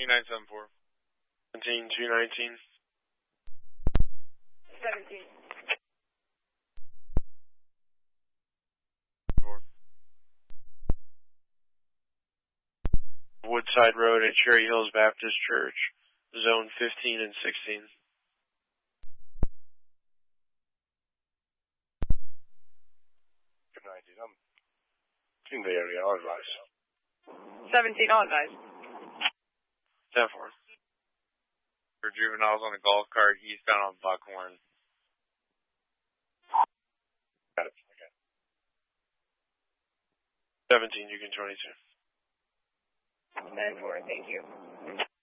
21974. 17219. 17. Woodside Road at Cherry Hills Baptist Church, zone 15 and 16. I'm in the area, all advice. 17, all advice. 10-4. For juveniles on a golf cart eastbound on Buckhorn. Got it. Okay. 17, you can 22. 10-4, thank you.